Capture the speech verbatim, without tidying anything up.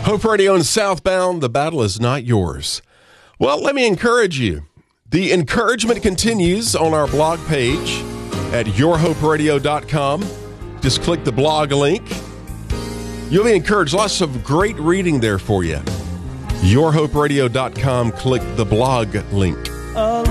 Hope Radio and Southbound, the battle is not yours. Well, let me encourage you. The encouragement continues on our blog page at your hope radio dot com. Just click the blog link. You'll be encouraged. Lots of great reading there for you. your hope radio dot com. Click the blog link.